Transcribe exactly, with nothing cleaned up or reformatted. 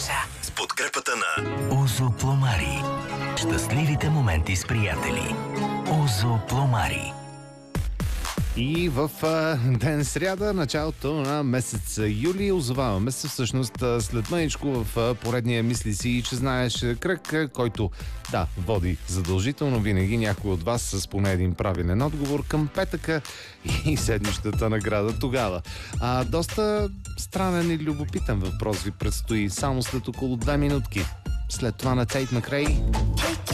мрежа. С подкрепата на Озо Пломари. Щастливите моменти с приятели. Озо Пломари. И в а, ден сряда, началото на месец юли, озоваваме се всъщност а, след мъничко в а, поредния мисли си, че знаеш кръг, а, който да, води задължително винаги някой от вас с поне един правилен отговор към петъка и седмичната награда тогава. А, доста странен и любопитен въпрос ви предстои само след около две минутки. След това на Тейт Макрей.